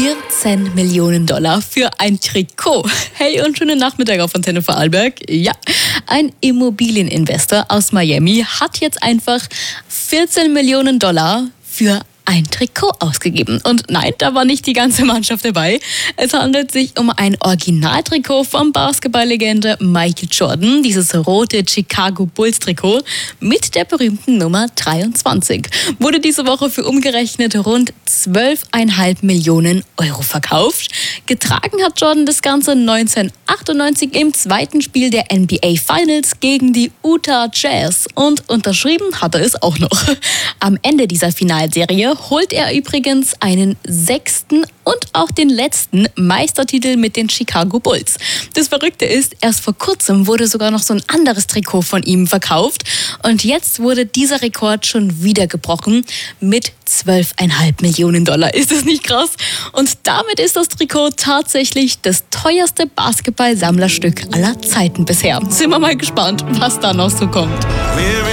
14 Millionen Dollar für ein Trikot. Hey und schönen Nachmittag auf Antenne Vorarlberg. Ja, ein Immobilieninvestor aus Miami hat jetzt einfach 14 Millionen Dollar für ein Trikot ausgegeben. Und nein, da war nicht die ganze Mannschaft dabei. Es handelt sich um ein Originaltrikot vom Basketballlegende Michael Jordan, dieses rote Chicago Bulls Trikot mit der berühmten Nummer 23. Wurde diese Woche für umgerechnet rund 12,5 Millionen Euro verkauft. Getragen hat Jordan das Ganze 1998 im zweiten Spiel der NBA Finals gegen die Utah Jazz. Und unterschrieben hat er es auch noch. Am Ende dieser Finalserie holt er übrigens einen 6. und auch den letzten Meistertitel mit den Chicago Bulls. Das Verrückte ist, erst vor kurzem wurde sogar noch so ein anderes Trikot von ihm verkauft und jetzt wurde dieser Rekord schon wieder gebrochen mit 12,5 Millionen Dollar. Ist das nicht krass? Und damit ist das Trikot tatsächlich das teuerste Basketball-Sammlerstück aller Zeiten bisher. Sind wir mal gespannt, was da noch so kommt.